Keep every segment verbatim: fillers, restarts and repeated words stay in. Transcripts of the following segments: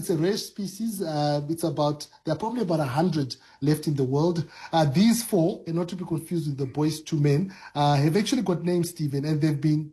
it's a rare species. Uh, it's about, there are probably about one hundred left in the world. Uh, these four, and not to be confused with the boys to men, uh, have actually got names, Stephen, and they've been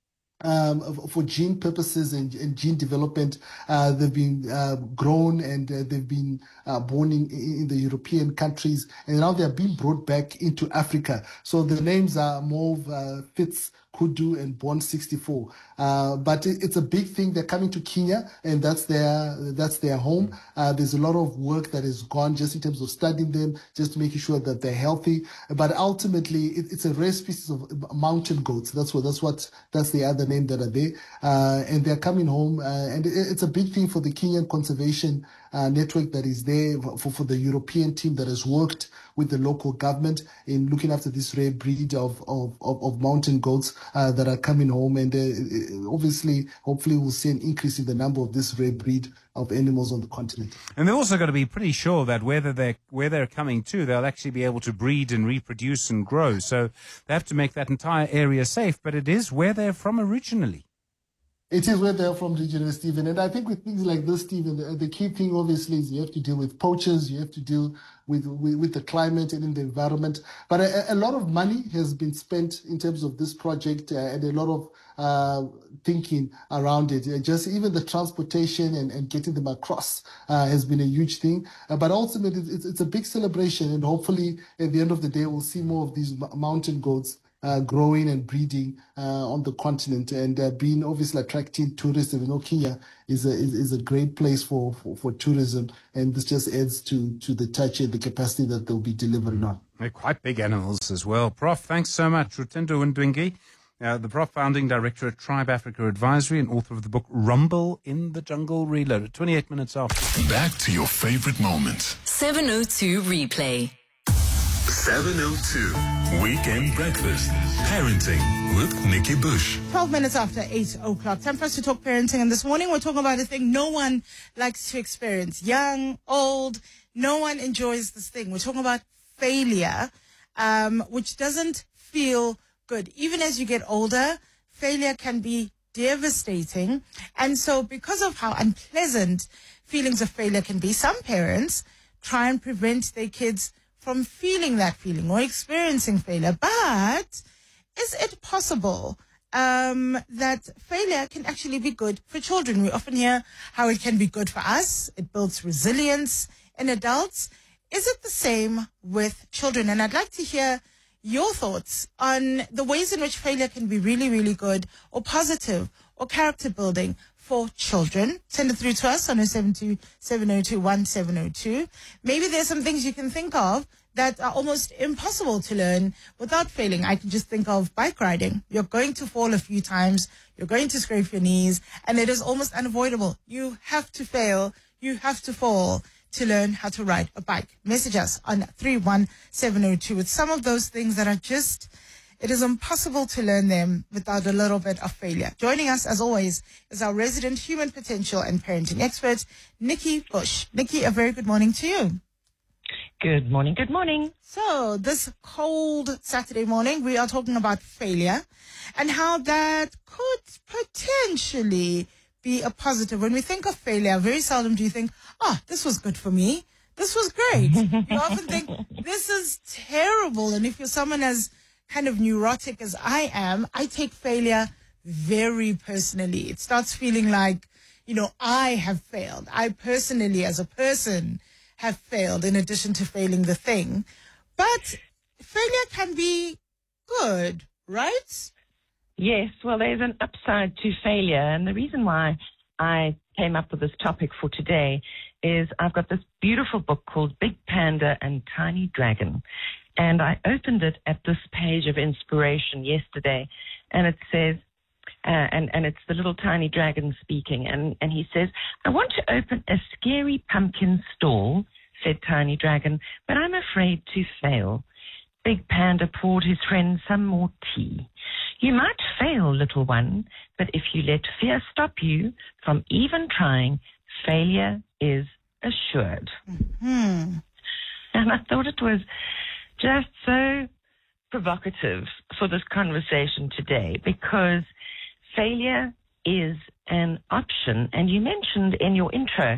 Um, for gene purposes and, and gene development. Uh, they've been uh, grown and uh, they've been uh, born in, in the European countries, and now they're being brought back into Africa. So the names are Mauve, uh, Fitz, Kudu, and Bond sixty-four. Uh, but it, it's a big thing. They're coming to Kenya, and that's their that's their home. Uh, there's a lot of work that has gone just in terms of studying them, just making sure that they're healthy. But ultimately, it, it's a rare species of mountain goats. That's what that's what that's the other name that are there, uh, and they're coming home, uh, and it, it's a big thing for the Kenyan conservation uh, network that is there, for, for the European team that has worked with the local government in looking after this rare breed of of, of, of mountain goats uh, that are coming home, and uh, obviously, hopefully, we'll see an increase in the number of this rare breed of animals on the continent. And they're also got to be pretty sure that whether they're where they're coming to, they'll actually be able to breed and reproduce and grow. So they have to make that entire area safe. But it is where they're from originally. It is where they're from originally, Stephen. And I think with things like this, Stephen, the, the key thing obviously is you have to deal with poachers, you have to deal with with, with the climate and in the environment. But a, a lot of money has been spent in terms of this project, uh, and a lot of uh, thinking around it. Uh, just even the transportation and, and getting them across uh, has been a huge thing. Uh, but ultimately, it's, it's a big celebration, and hopefully at the end of the day, we'll see more of these mountain goats Uh, growing and breeding uh, on the continent, and uh, being obviously attracting tourists. You know, Kenya is a is, is a great place for, for, for tourism, and this just adds to to the touch and the capacity that they'll be delivering on. They're quite big animals as well. Prof, thanks so much. Rutendo Ndwingi, uh, the Prof founding director at Tribe Africa Advisory and author of the book Rumble in the Jungle Reloaded. twenty-eight minutes after. Back to your favorite moments. seven oh two replay. seven oh two Weekend Breakfast. Parenting with Nikki Bush. twelve minutes after eight o'clock. Time for us to talk parenting. And this morning we're talking about a thing no one likes to experience. Young, old, no one enjoys this thing. We're talking about failure, um, which doesn't feel good. Even as you get older, failure can be devastating. And so because of how unpleasant feelings of failure can be, some parents try and prevent their kids from feeling that feeling or experiencing failure. But is it possible um, that failure can actually be good for children? We often hear how it can be good for us. It builds resilience in adults. Is it the same with children? And I'd like to hear your thoughts on the ways in which failure can be really, really good or positive or character building for children. Send it through to us on oh seven two, seven oh two, one seven oh two. Maybe there's some things you can think of that are almost impossible to learn without failing. I can just think of bike riding. You're going to fall a few times. You're going to scrape your knees, and it is almost unavoidable. You have to fail. You have to fall to learn how to ride a bike. Message us on three one seven oh two with some of those things that are just, it is impossible to learn them without a little bit of failure. Joining us, as always, is our resident human potential and parenting expert, Nikki Bush. Nikki, a very good morning to you. Good morning, good morning. So, this cold Saturday morning, we are talking about failure and how that could potentially be a positive. When we think of failure, very seldom do you think, oh, this was good for me. This was great. You often think, this is terrible. And if you're someone as kind of neurotic as I am, I take failure very personally. It starts feeling like, you know, I have failed. I personally, as a person, have failed in addition to failing the thing. But failure can be good, right? Yes, well, there's an upside to failure. And the reason why I came up with this topic for today is I've got this beautiful book called Big Panda and Tiny Dragon. And I opened it at this page of inspiration yesterday, and it says, uh, and, and it's the little tiny dragon speaking, and, and he says, I want to open a scary pumpkin stall, said Tiny Dragon, but I'm afraid to fail. Big Panda poured his friend some more tea. You might fail, little one, but if you let fear stop you from even trying, failure is assured. Mm-hmm. And I thought it was just so provocative for this conversation today, because failure is an option. And you mentioned in your intro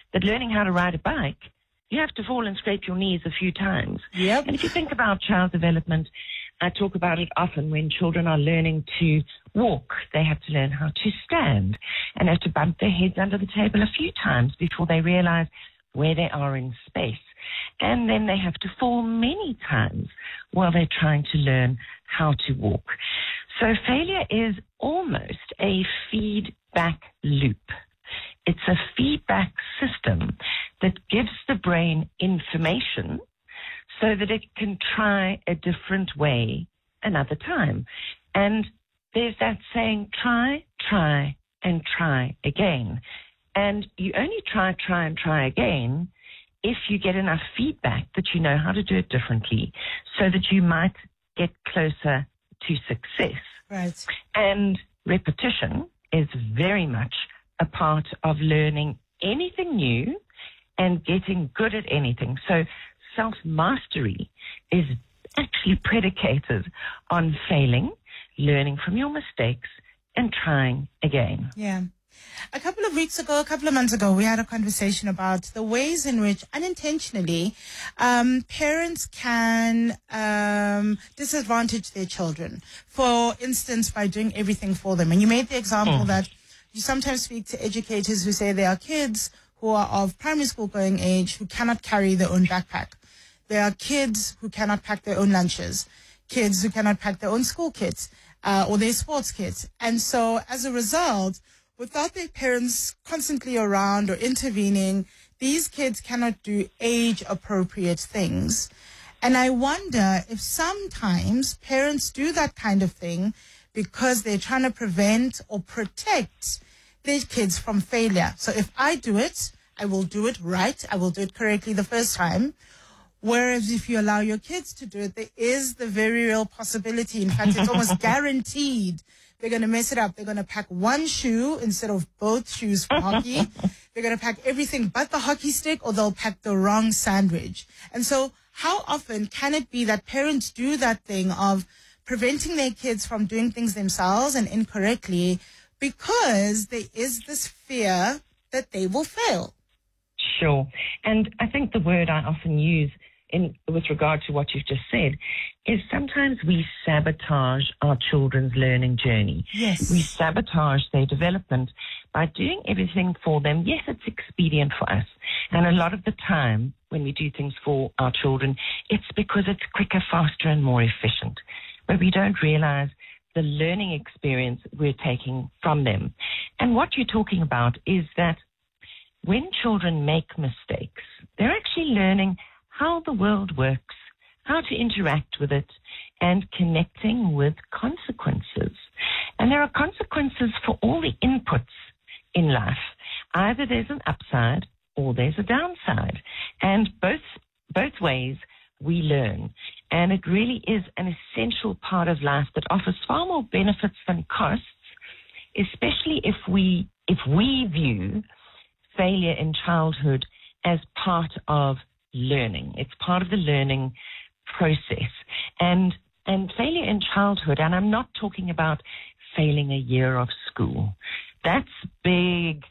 that learning how to ride a bike, you have to fall and scrape your knees a few times. Yep. And if you think about child development, I talk about it often when children are learning to walk. They have to learn how to stand and have to bump their heads under the table a few times before they realize where they are in space. And then they have to fall many times while they're trying to learn how to walk. So failure is almost a feedback loop. It's a feedback system that gives the brain information so that it can try a different way another time. And there's that saying, try, try, and try again. And you only try, try, and try again if you get enough feedback that you know how to do it differently so that you might get closer to success. Right. And repetition is very much a part of learning anything new and getting good at anything. So self-mastery is actually predicated on failing, learning from your mistakes, and trying again. Yeah. A couple of weeks ago, a couple of months ago, we had a conversation about the ways in which unintentionally um, parents can um, disadvantage their children. For instance, by doing everything for them. And you made the example Mm. that you sometimes speak to educators who say there are kids who are of primary school going age who cannot carry their own backpack. There are kids who cannot pack their own lunches, kids who cannot pack their own school kits uh, or their sports kits. And so as a result, without their parents constantly around or intervening, these kids cannot do age-appropriate things. And I wonder if sometimes parents do that kind of thing because they're trying to prevent or protect their kids from failure. So if I do it, I will do it right. I will do it correctly the first time. Whereas if you allow your kids to do it, there is the very real possibility. In fact, it's almost guaranteed they're going to mess it up. They're going to pack one shoe instead of both shoes for hockey. They're going to pack everything but the hockey stick, or they'll pack the wrong sandwich. And so how often can it be that parents do that thing of preventing their kids from doing things themselves and incorrectly because there is this fear that they will fail? Sure. And I think the word I often use in with regard to what you've just said is sometimes we sabotage our children's learning journey. Yes. We sabotage their development by doing everything for them. Yes, it's expedient for us. And a lot of the time when we do things for our children, it's because it's quicker, faster, and more efficient. But we don't realize the learning experience we're taking from them. And what you're talking about is that when children make mistakes, they're actually learning how the world works, how to interact with it, and connecting with consequences. And there are consequences for all the inputs in life. Either there's an upside or there's a downside. And both both ways we learn. And it really is an essential part of life that offers far more benefits than costs, especially if we if we view failure in childhood as part of learning. It's part of the learning process. And and failure in childhood, and I'm not talking about failing a year of school. That's big.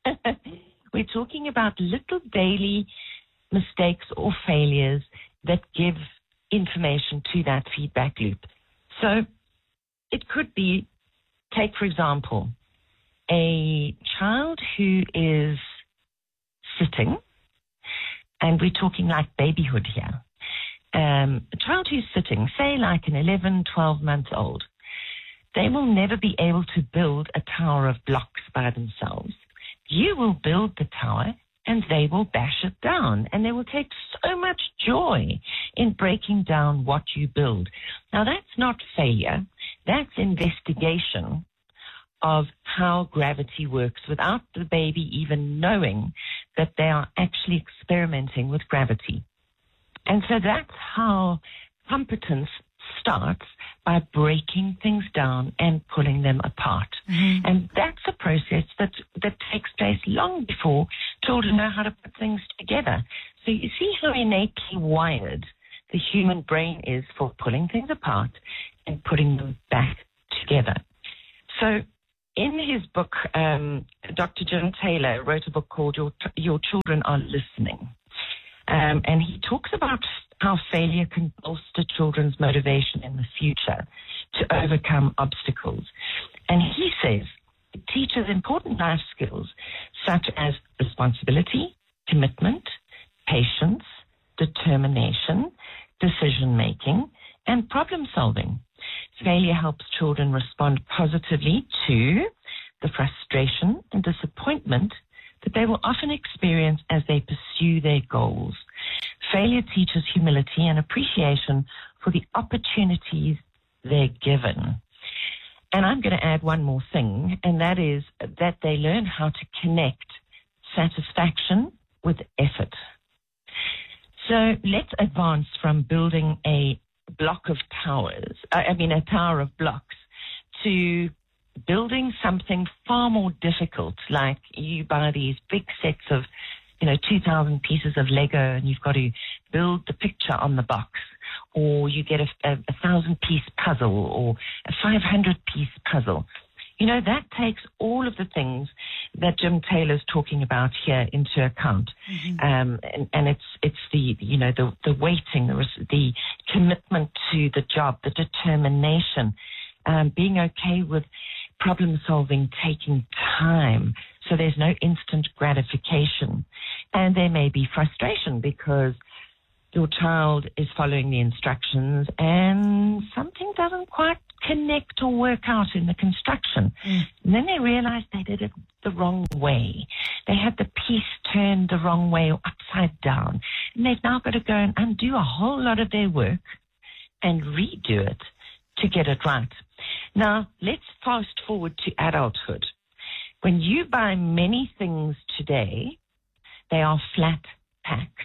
We're talking about little daily mistakes or failures that give information to that feedback loop. So it could be, take for example, a child who is sitting, and we're talking like babyhood here. Um, a child who's sitting, say like an eleven, twelve months old, they will never be able to build a tower of blocks by themselves. You will build the tower and they will bash it down, and they will take so much joy in breaking down what you build. Now that's not failure, that's investigation of how gravity works without the baby even knowing that they are actually experimenting with gravity. And so that's how competence starts, by breaking things down and pulling them apart. Mm-hmm. And that's a process that, that takes place long before children know how to put things together. So you see how innately wired the human brain is for pulling things apart and putting them back together. So in his book, um, Doctor Jim Taylor wrote a book called Your, Your Children Are Listening. Um, and he talks about how failure can bolster children's motivation in the future to overcome obstacles. And he says it teaches important life skills such as responsibility, commitment, patience, determination, decision-making, and problem-solving. Failure helps children respond positively to the frustration and disappointment that they will often experience as they pursue their goals. Failure teaches humility and appreciation for the opportunities they're given. And I'm going to add one more thing, and that is that they learn how to connect satisfaction with effort. So let's advance from building a block of towers, I mean a tower of blocks, to building something far more difficult, like you buy these big sets of, you know, two thousand pieces of Lego and you've got to build the picture on the box, or you get a, a, a thousand-piece puzzle or a five hundred-piece puzzle. You know, that takes all of the things that Jim Taylor's talking about here into account. Mm-hmm. Um, and, and it's it's the, you know, the, the waiting, the, the commitment to the job, the determination, um, being okay with problem solving taking time. So there's no instant gratification. And there may be frustration because your child is following the instructions and something doesn't quite connect or work out in the construction. Mm. And then they realize they did it the wrong way. They had the piece turned the wrong way or upside down. And they've now got to go and undo a whole lot of their work and redo it to get it right. Now, let's fast forward to adulthood. When you buy many things today, they are flat packed.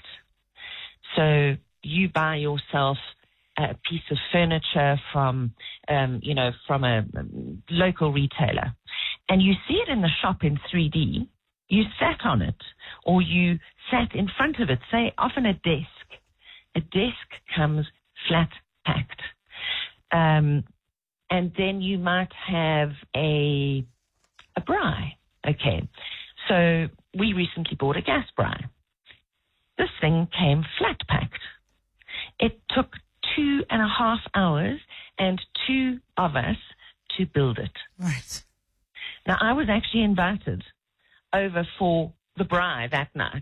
So you buy yourself a piece of furniture from, um, you know, from a um, local retailer, and you see it in the shop in three D. You sat on it, or you sat in front of it, say, often a desk. A desk comes flat packed. Um, and then you might have a, a braai. Okay. So we recently bought a gas braai. This thing came flat packed. It took two and a half hours and two of us to build it. Right. Now, I was actually invited over for the braai that night.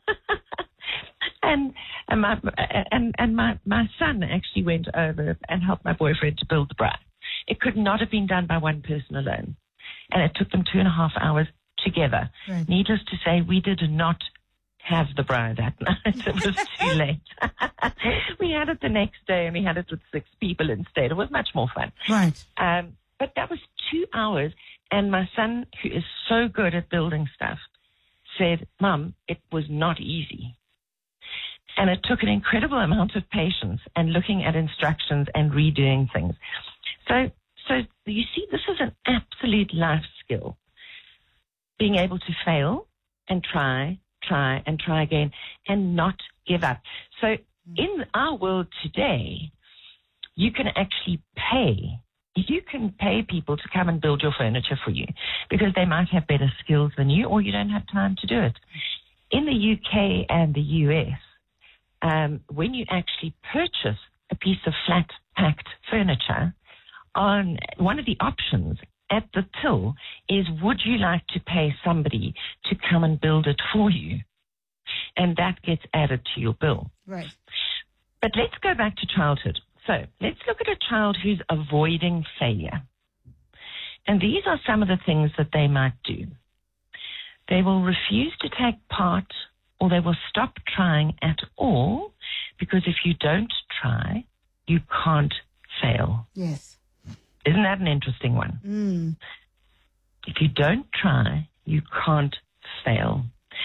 and and, my, and, and my, my son actually went over and helped my boyfriend to build the braai. It could not have been done by one person alone. And it took them two and a half hours together. Right. Needless to say, we did not have the braai that night. It was too late. We had it the next day, and we had it with six people instead. It was much more fun. Right. Um, but that was two hours, and my son, who is so good at building stuff, said, "Mum, it was not easy." And it took an incredible amount of patience and looking at instructions and redoing things. So, so you see, this is an absolute life skill. Being able to fail and try, try and try again and not give up. So in our world today, you can actually pay. You can pay people to come and build your furniture for you because they might have better skills than you, or you don't have time to do it. In the U K and the U S, um, when you actually purchase a piece of flat-packed furniture, on one of the options at the till is, would you like to pay somebody to come and build it for you? And that gets added to your bill. Right. But let's go back to childhood. So let's look at a child who's avoiding failure. And these are some of the things that they might do. They will refuse to take part, or they will stop trying at all, because if you don't try, you can't fail. Yes. Isn't that an interesting one? Mm. If you don't try, you can't fail.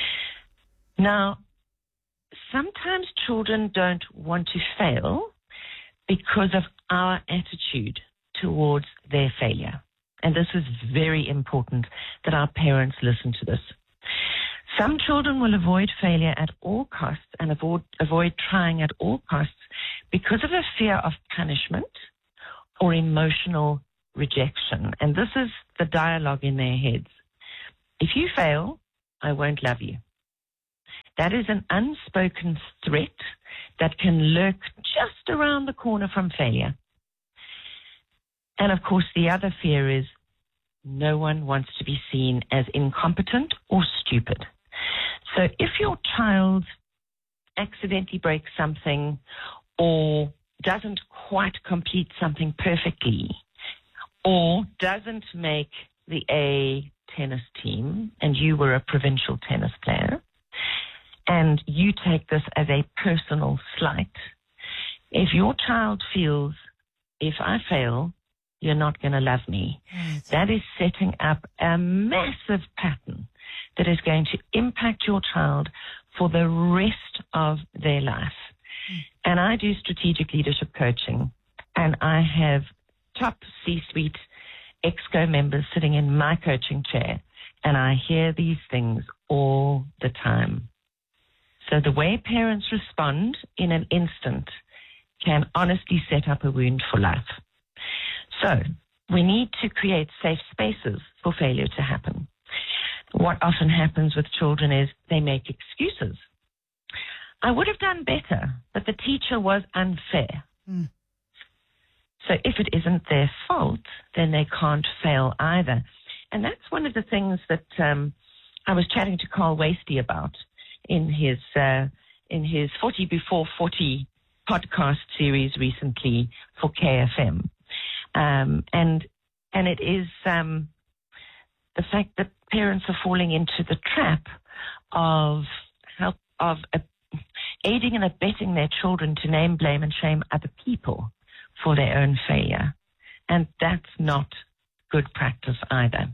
Now, sometimes children don't want to fail because of our attitude towards their failure. And this is very important that our parents listen to this. Some children will avoid failure at all costs and avoid, avoid trying at all costs because of a fear of punishment or emotional rejection. And this is the dialogue in their heads. If you fail, I won't love you. That is an unspoken threat that can lurk just around the corner from failure. And of course, the other fear is no one wants to be seen as incompetent or stupid. So if your child accidentally breaks something or doesn't quite complete something perfectly or doesn't make the A tennis team and you were a provincial tennis player and you take this as a personal slight, if your child feels, if I fail, you're not going to love me, right, that is setting up a massive pattern that is going to impact your child for the rest of their life. Mm. And I do strategic leadership coaching, and I have top C-suite EXCO members sitting in my coaching chair, and I hear these things all the time. So the way parents respond in an instant can honestly set up a wound for life. So we need to create safe spaces for failure to happen. What often happens with children is they make excuses. I would have done better, but the teacher was unfair. Mm. So if it isn't their fault, then they can't fail either. And that's one of the things that um, I was chatting to Carl Wasty about in his uh, in his forty before forty podcast series recently for K F M. Um, and and it is um, the fact that parents are falling into the trap of help of uh, aiding and abetting their children to name, blame, and shame other people for their own failure, and that's not good practice either.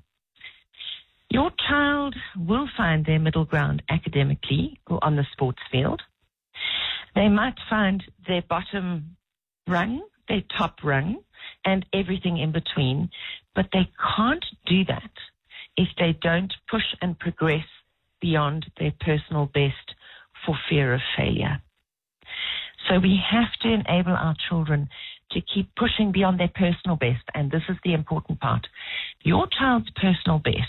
Your child will find their middle ground academically or on the sports field. They might find their bottom rung, their top rung, and everything in between, but they can't do that if they don't push and progress beyond their personal best for fear of failure. So we have to enable our children to keep pushing beyond their personal best, and this is the important part. Your child's personal best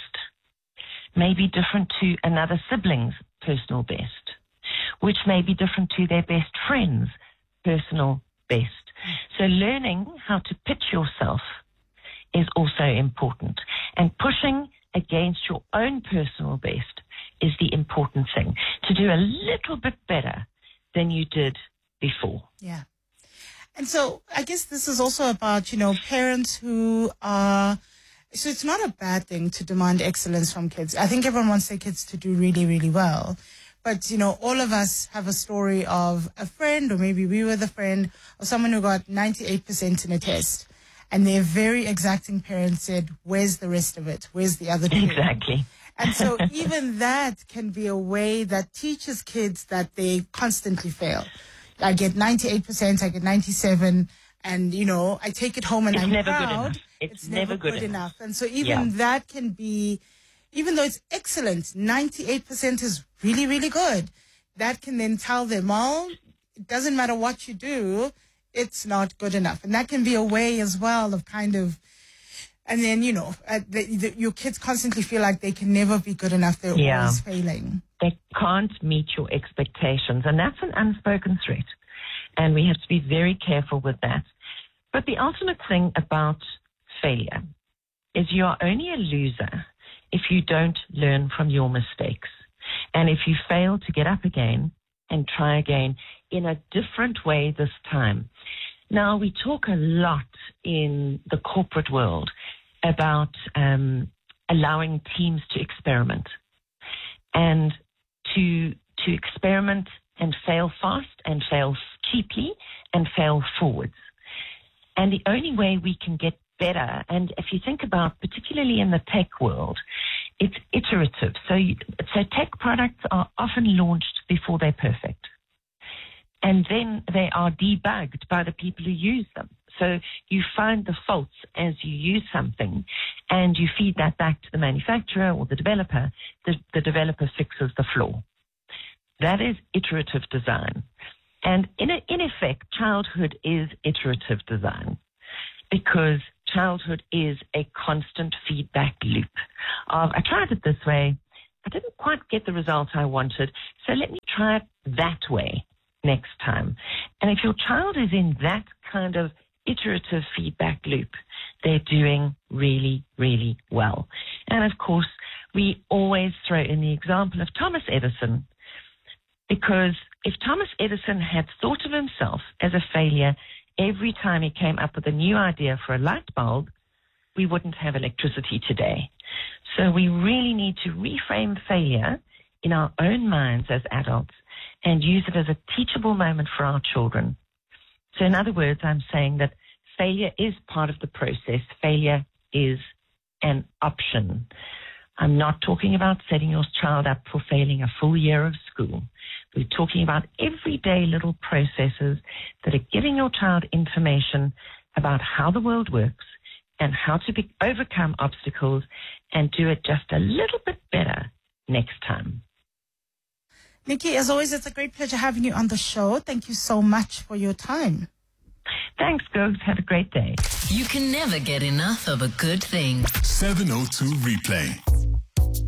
may be different to another sibling's personal best, which may be different to their best friend's personal best. So learning how to pitch yourself is also important. And pushing against your own personal best is the important thing, to do a little bit better than you did before. Yeah. And so I guess this is also about, you know, parents who are, so it's not a bad thing to demand excellence from kids. I think everyone wants their kids to do really, really well. But, you know, all of us have a story of a friend, or maybe we were the friend of someone who got ninety-eight percent in a test. And their very exacting parents said, where's the rest of it? Where's the other two? Exactly. And so even that can be a way that teaches kids that they constantly fail. I get ninety-eight percent, I get ninety-seven, and, you know, I take it home and it's I'm never proud. Good enough. It's, it's never, never good, good enough. enough. And so even yeah. that can be, even though it's excellent, ninety-eight percent is really, really good. That can then tell them, well, it doesn't matter what you do, it's not good enough. And that can be a way as well of kind of, and then, you know, uh, the, the, your kids constantly feel like they can never be good enough. They're yeah. always failing. They can't meet your expectations. And that's an unspoken threat. And we have to be very careful with that. But the ultimate thing about failure is you are only a loser if you don't learn from your mistakes. And if you fail to get up again and try again in a different way this time. Now, we talk a lot in the corporate world about um, allowing teams to experiment and to to experiment and fail fast and fail cheaply and fail forwards. And the only way we can get better, and if you think about, particularly in the tech world, it's iterative. So, you, so tech products are often launched before they're perfect. And then they are debugged by the people who use them. So you find the faults as you use something, and you feed that back to the manufacturer or the developer. The, the developer fixes the flaw. That is iterative design. And in, a, in effect, childhood is iterative design, because childhood is a constant feedback loop of, I tried it this way, I didn't quite get the result I wanted, so let me try it that way next time. And if your child is in that kind of iterative feedback loop, they're doing really, really well. And of course, we always throw in the example of Thomas Edison, because if Thomas Edison had thought of himself as a failure every time he came up with a new idea for a light bulb, we wouldn't have electricity today. So we really need to reframe failure in our own minds as adults and use it as a teachable moment for our children. So in other words, I'm saying that failure is part of the process. Failure is an option. I'm not talking about setting your child up for failing a full year of school. We're talking about everyday little processes that are giving your child information about how the world works and how to be, overcome obstacles and do it just a little bit better next time. Nikki, as always, it's a great pleasure having you on the show. Thank you so much for your time. Thanks, Gogs. Have a great day. You can never get enough of a good thing. seven oh two Replay.